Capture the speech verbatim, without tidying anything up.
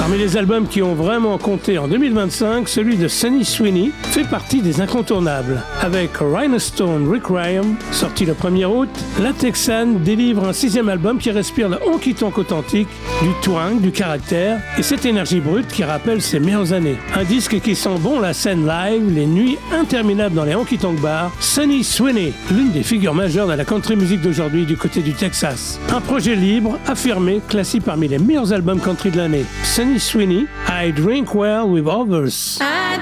Parmi les albums qui ont vraiment compté en deux mille vingt-cinq, celui de Sunny Sweeney fait partie des incontournables. Avec Rhinestone Requiem, sorti le premier août, la Texane délivre un sixième album qui respire le honky-tonk authentique, du twang, du caractère et cette énergie brute qui rappelle ses meilleures années. Un disque qui sent bon la scène live, les nuits interminables dans les honky-tonk bars. Sunny Sweeney, l'une des figures majeures de la country music d'aujourd'hui du côté du Texas. Un projet libre, affirmé, classé parmi les meilleurs albums country de l'année. Sunny Sweeney, I Drink Well With Others. I